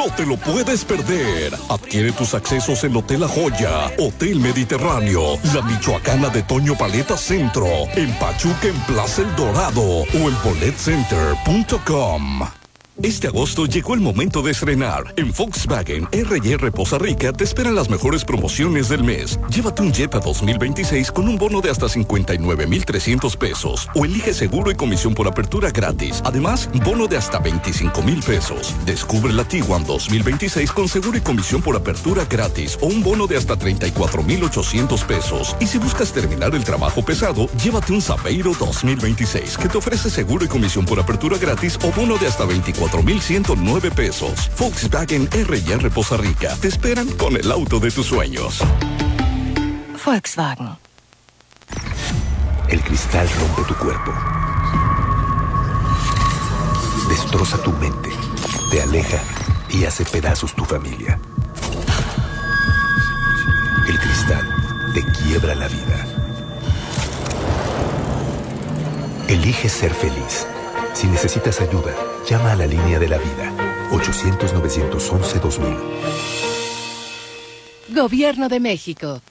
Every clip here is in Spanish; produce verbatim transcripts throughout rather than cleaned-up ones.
no te lo puedes perder. Adquiere tus accesos en Hotel La Joya, Hotel Mediterráneo, La Michoacana de Toño Paleta Centro, en Pachuca en Plaza El Dorado o en bolet center punto com. Este agosto llegó el momento de estrenar. En Volkswagen R y R Poza Rica te esperan las mejores promociones del mes. Llévate un Jetta dos mil veintiséis con un bono de hasta cincuenta y nueve mil trescientos pesos. O elige seguro y comisión por apertura gratis. Además, bono de hasta veinticinco mil pesos. Descubre la Tiguan dos mil veintiséis con seguro y comisión por apertura gratis. O un bono de hasta treinta y cuatro mil ochocientos pesos. Y si buscas terminar el trabajo pesado, llévate un Saveiro dos mil veintiséis que te ofrece seguro y comisión por apertura gratis o bono de hasta veinticuatro mil ciento nueve pesos. Volkswagen R y R Poza Rica. Te esperan con el auto de tus sueños. Volkswagen. El cristal rompe tu cuerpo. Destroza tu mente. Te aleja y hace pedazos tu familia. El cristal te quiebra la vida. Elige ser feliz. Si necesitas ayuda, llama a la línea de la vida. ochocientos, novecientos once, dos mil. Gobierno de México.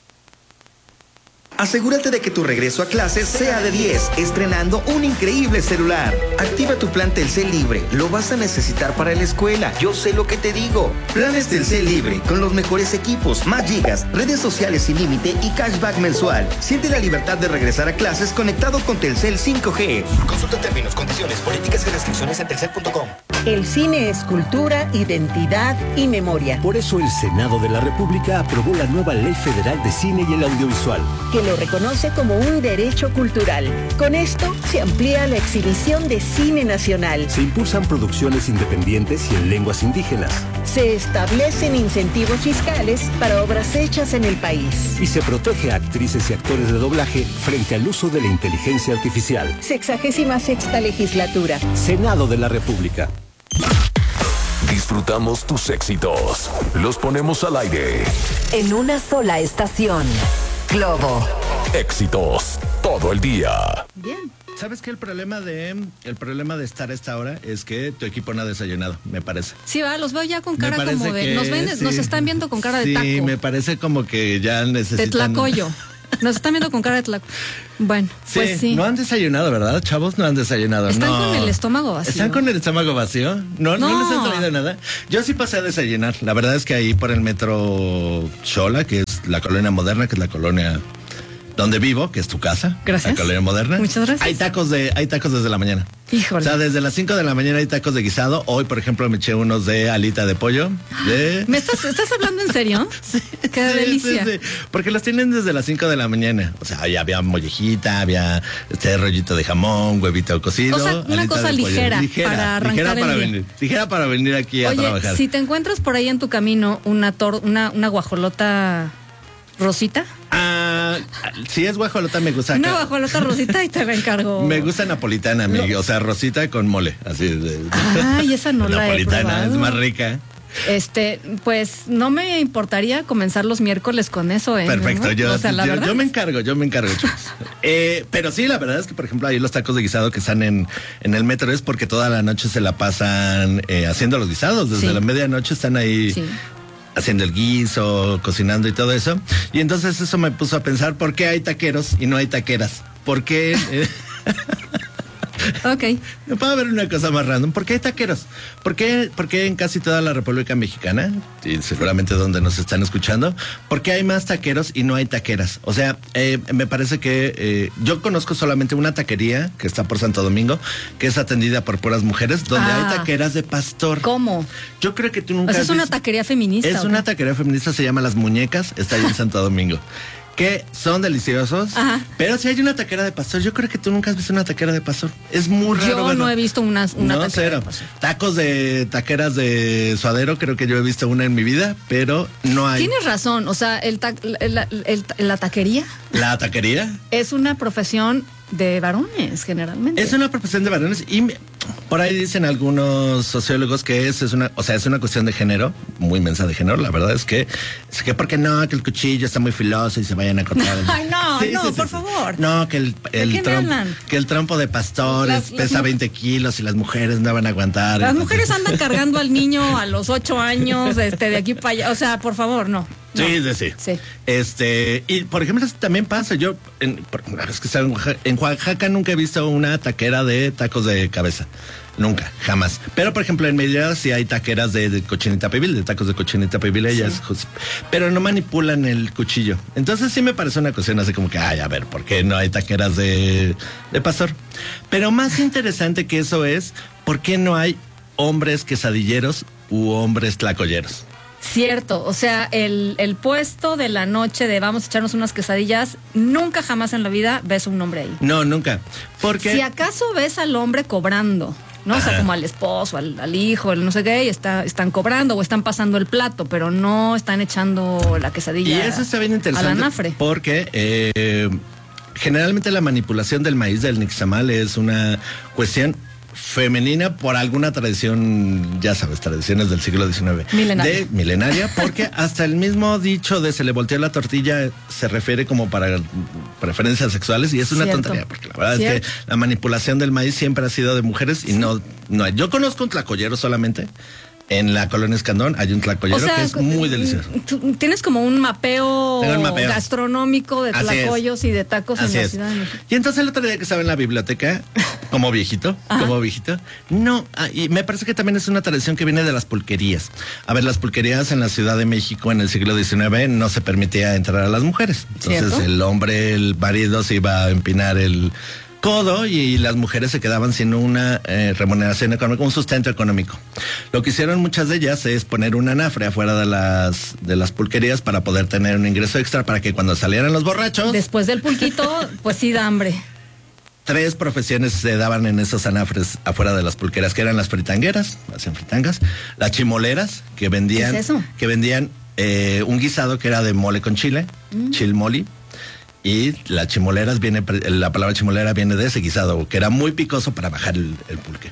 Asegúrate de que tu regreso a clases sea de diez, estrenando un increíble celular. Activa tu plan Telcel Libre, lo vas a necesitar para la escuela, yo sé lo que te digo. Planes Telcel Libre, con los mejores equipos, más gigas, redes sociales sin límite y cashback mensual. Siente la libertad de regresar a clases conectado con Telcel cinco G. Consulta términos, condiciones, políticas y restricciones en telcel punto com. El cine es cultura, identidad y memoria. Por eso el Senado de la República aprobó la nueva Ley Federal de Cine y el Audiovisual, que lo reconoce como un derecho cultural. Con esto se amplía la exhibición de cine nacional. Se impulsan producciones independientes y en lenguas indígenas. Se establecen incentivos fiscales para obras hechas en el país. Y se protege a actrices y actores de doblaje frente al uso de la inteligencia artificial. Sexagésima sexta legislatura. Senado de la República. Disfrutamos tus éxitos. Los ponemos al aire. En una sola estación. Globo. Éxitos todo el día. Bien. ¿Sabes qué? El problema de el problema de estar a esta hora es que tu equipo no ha desayunado, me parece. Sí, va, los veo ya con cara Me como de... que, Nos ven, sí, nos están viendo con cara sí, de taco. Sí, me parece como que ya necesitan... De tlacoyo. Nos están viendo con cara de tlaco. Bueno, sí, pues sí. No han desayunado, ¿verdad, chavos? No han desayunado. Están no. con el estómago vacío. ¿Están con el estómago vacío? ¿No, no. ¿No les han traído nada? Yo sí pasé a desayunar. La verdad es que ahí por el metro Xola, que es la colonia moderna, que es la colonia donde vivo, que es tu casa. Gracias. La colonia moderna. Muchas gracias. Hay tacos de, hay tacos desde la mañana. Híjole. O sea, desde las cinco de la mañana hay tacos de guisado. Hoy, por ejemplo, me eché unos de alita de pollo. De... ¿Me estás, estás hablando en serio? Sí. Qué sí, delicia. Sí, sí. Porque los tienen desde las cinco de la mañana. O sea, ya había mollejita, había este rollito de jamón, huevito cocido. O sea, una cosa ligera, ligera para arrancar ligera para el día. venir, ligera para venir aquí Oye, a trabajar. si te encuentras por ahí en tu camino una tor una, una guajolota rosita. Ah, si es guajolota me gusta. Una guajolota rosita y te la encargo. Me gusta napolitana, amigo. No. O sea, rosita con mole. Así de. Ay, esa no la he napolitana, probado. es más rica. Este, pues no me importaría comenzar los miércoles con eso, ¿eh? Perfecto, ¿no? yo, o sea, la yo, verdad. yo me encargo, yo me encargo, chicos. eh, pero sí, la verdad es que, por ejemplo, ahí los tacos de guisado que están en, en el metro es porque toda la noche se la pasan eh, haciendo los guisados. Desde Sí. la medianoche están ahí. Sí. Haciendo el guiso, cocinando y todo eso. Y entonces eso me puso a pensar, ¿por qué hay taqueros y no hay taqueras? ¿Por qué? Eh? Ok. No puede haber una cosa más random. ¿Por qué hay taqueros? ¿Por qué, por qué en casi toda la República Mexicana, y seguramente donde nos están escuchando, por qué hay más taqueros y no hay taqueras? O sea, eh, me parece que eh, yo conozco solamente una taquería que está por Santo Domingo, que es atendida por puras mujeres, donde Ah. hay taqueras de pastor. ¿Cómo? Yo creo que tú nunca O sea, has es una visto- taquería feminista. Es ¿o una qué? taquería feminista, se llama Las Muñecas, está ahí en Santo Domingo. Que son deliciosos. Ajá. Pero si hay una taquera de pastor, yo creo que tú nunca has visto una taquera de pastor. Es muy raro. Yo verlo. no he visto una, una no, taquera cero. de pastor. Tacos de taqueras de suadero, creo que yo he visto una en mi vida, pero no hay. Tienes razón, o sea, el ta- la, la- el- la taquería ¿La taquería? es una profesión de varones, generalmente. Es una profesión de varones y me, por ahí dicen algunos sociólogos que es, es una, o sea, es una cuestión de género, muy inmensa de género. La verdad es que, es que porque no, que el cuchillo está muy filoso y se vayan a cortar. Ay, no, sí, no, sí, sí, por sí. favor. No, que el, el, trompo, que el trompo de pastores Las- las pesa mu- veinte kilos y las mujeres no van a aguantar. Las entonces- mujeres andan cargando al niño a los ocho años, este, de aquí para allá. O sea, por favor, no. no. Sí, sí, sí, Sí. Este, y por ejemplo, eso también pasa. Yo, en, por- es que en Oaxaca, en Oaxaca nunca he visto una taquera de tacos de cabeza. Nunca, jamás. Pero por ejemplo, en Mérida sí hay taqueras de, de cochinita pibil, de tacos de cochinita pibil, ellas, sí. Pero no manipulan el cuchillo. Entonces sí me parece una cuestión así como que, ay, a ver, ¿por qué no hay taqueras de, de pastor? Pero más interesante que eso es, ¿por qué no hay hombres quesadilleros u hombres tlacoyeros? Cierto, o sea, el, el puesto de la noche de vamos a echarnos unas quesadillas, nunca jamás en la vida ves un hombre ahí. No, nunca. Porque Si acaso ves al hombre cobrando, ¿no? Ajá. O sea, como al esposo, al, al hijo, el no sé qué, y está, están cobrando o están pasando el plato, pero no están echando la quesadilla. Y eso está bien al interesante anafre. porque eh, generalmente la manipulación del maíz del nixtamal es una cuestión femenina por alguna tradición, ya sabes, tradiciones del siglo diecinueve. Milenaria. De milenaria, porque hasta el mismo dicho de se le voltea la tortilla se refiere como para preferencias sexuales y es una Cierto. tontería, porque la verdad Cierto. es que la manipulación del maíz siempre ha sido de mujeres y no, no hay. Yo conozco un tlacoyero solamente. En la colonia Escandón hay un tlacoyero que es muy delicioso. Tú tienes como un mapeo, Tengo un mapeo. gastronómico de Así es. tlacoyos y de tacos Así en la es. Ciudad de México. Y entonces el otro día que estaba en la biblioteca, como viejito, Ajá. como viejito, no, ah, y me parece que también es una tradición que viene de las pulquerías. A ver, las pulquerías en la Ciudad de México en el siglo diecinueve no se permitía entrar a las mujeres. Entonces ¿Cierto? el hombre, el marido se iba a empinar el codo y las mujeres se quedaban sin una eh, remuneración económica, un sustento económico. Lo que hicieron muchas de ellas es poner un anafre afuera de las de las pulquerías para poder tener un ingreso extra para que cuando salieran los borrachos Después del pulquito, pues sí da hambre. tres profesiones se daban en esos anafres afuera de las pulqueras, que eran las fritangueras, hacían fritangas, las chimoleras, que vendían, ¿Qué es eso? que vendían eh, un guisado que era de mole con chile, Mm. chilmoli, y las chimoleras viene, pre- la palabra chimolera viene de ese guisado, que era muy picoso para bajar el, el pulque.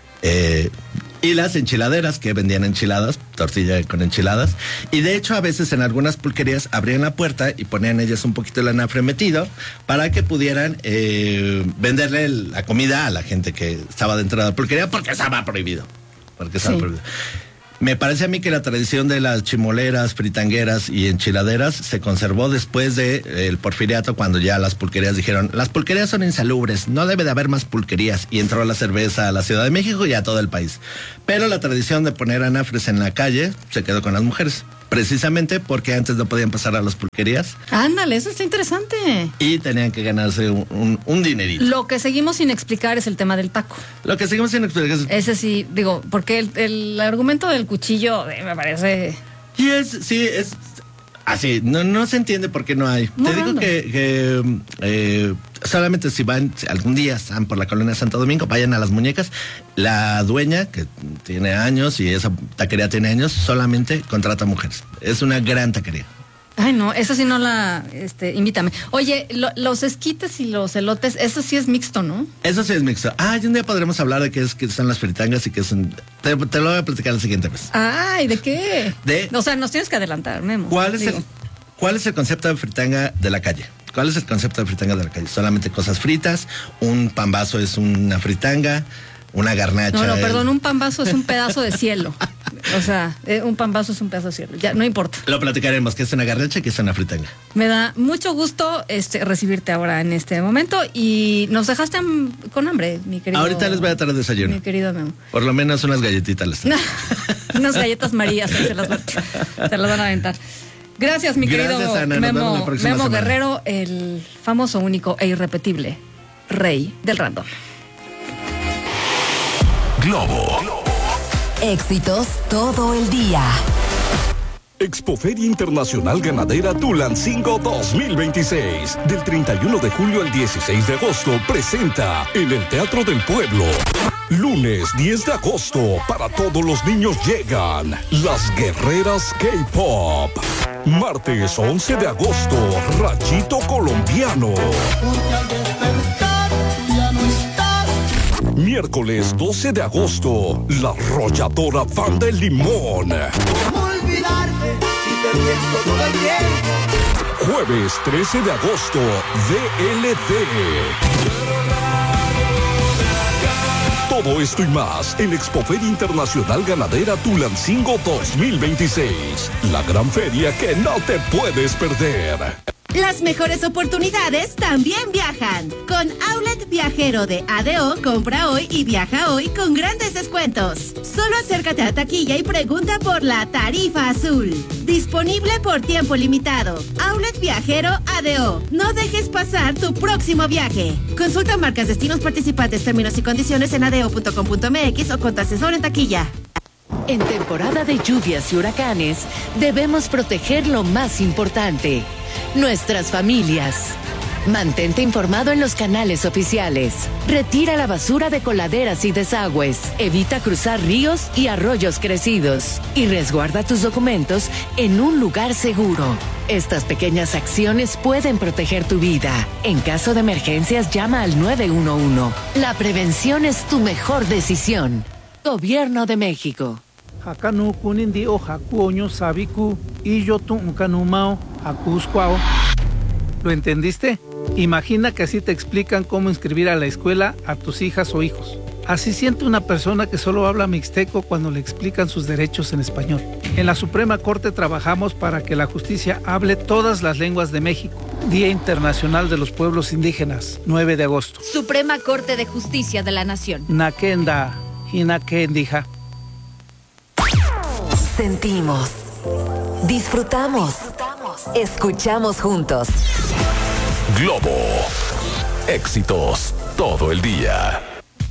Eh, y las enchiladeras, que vendían enchiladas, tortilla con enchiladas. Y de hecho, a veces en algunas pulquerías abrían la puerta y ponían ellas un poquito el anafre metido para que pudieran eh, venderle el- la comida a la gente que estaba dentro de la pulquería porque estaba prohibido. Porque estaba Sí. prohibido. Me parece a mí que la tradición de las chimoleras, fritangueras y enchiladeras se conservó después de eh, el porfiriato, cuando ya las pulquerías dijeron, las pulquerías son insalubres, no debe de haber más pulquerías, y entró la cerveza a la Ciudad de México y a todo el país. Pero la tradición de poner anafres en la calle se quedó con las mujeres, precisamente porque antes no podían pasar a las pulquerías Ándale, eso está interesante. y tenían que ganarse un, un, un dinerito. Lo que seguimos sin explicar es el tema del taco. Lo que seguimos sin explicar es... Ese sí, digo, porque el, el argumento del cuchillo eh, me parece... Y es, sí, es así, no, no se entiende por qué no hay. Muy Te digo random. que, que, eh, solamente si van, si algún día están por la colonia Santo Domingo, vayan a las muñecas. La dueña, que tiene años y esa taquería tiene años, solamente contrata mujeres. Es una gran taquería. Ay, no, esa sí no la... Este, invítame. Oye, lo- los esquites y los elotes, eso sí es mixto, ¿no? Eso sí es mixto. Ah, y un día podremos hablar de qué es que son las fritangas y qué son... Te, te lo voy a platicar la siguiente vez. Ay, ¿de qué? De- O sea, nos tienes que adelantar, Memo. ¿Cuál es, el, Digo. ¿Cuál es el concepto de fritanga de la calle? ¿Cuál es el concepto de fritanga de la calle? Solamente cosas fritas, un pambazo es una fritanga, una garnacha. No, no, es- perdón, un pambazo es un pedazo de cielo. O sea, eh, un pambazo es un pedazo de cielo. Ya, no importa. Lo platicaremos, que es una garnacha y que es una fritanga. Me da mucho gusto este, recibirte ahora en este momento y nos dejaste ham- con hambre, mi querido. Ahorita les voy a traer desayuno. Mi querido Memo. Por lo menos unas galletitas les traigo. Unas galletas marías, ahí se las, va- se las van a aventar. Gracias, mi Gracias, querido Ana. Nos vemos Memo, la próxima Memo semana. Guerrero, el famoso, único e irrepetible rey del random. Globo. Éxitos todo el día. Expoferia Internacional Ganadera Tulancingo dos mil veintiséis. Del treinta y uno de julio al dieciséis de agosto presenta en el Teatro del Pueblo. Lunes diez de agosto, para todos los niños llegan Las Guerreras K-Pop. Martes once de agosto, Rayito Colombiano. Porque al despertar Miércoles doce de agosto, La Arrolladora Banda El Limón. ¿Cómo olvidarte si te pienso todo el tiempo? Jueves trece de agosto, D L D. Todo esto y más en Expoferia Internacional Ganadera Tulancingo dos mil veintiséis. La gran feria que no te puedes perder. Las mejores oportunidades también viajan. Con Outlet Viajero de A D O, compra hoy y viaja hoy con grandes descuentos. Solo acércate a taquilla y pregunta por la tarifa azul. Disponible por tiempo limitado. Outlet Viajero A D O. No dejes pasar tu próximo viaje. Consulta marcas, destinos participantes, términos y condiciones en adeo punto com punto m x o con tu asesor en taquilla. En temporada de lluvias y huracanes, debemos proteger lo más importante, nuestras familias. Mantente informado en los canales oficiales. Retira la basura de coladeras y desagües. Evita cruzar ríos y arroyos crecidos. Y resguarda tus documentos en un lugar seguro. Estas pequeñas acciones pueden proteger tu vida. En caso de emergencias, llama al nueve uno uno. La prevención es tu mejor decisión. Gobierno de México. Hakanu kunindi o hakuoño sabiku y yo tu kanumao hakuskwao. ¿Lo entendiste? Imagina que así te explican cómo inscribir a la escuela a tus hijas o hijos. Así siente una persona que solo habla mixteco cuando le explican sus derechos en español. En la Suprema Corte trabajamos para que la justicia hable todas las lenguas de México. Día Internacional de los Pueblos Indígenas, nueve de agosto. Suprema Corte de Justicia de la Nación. Nakenda, hinakendija. Sentimos, disfrutamos, escuchamos juntos. Globo. Éxitos todo el día.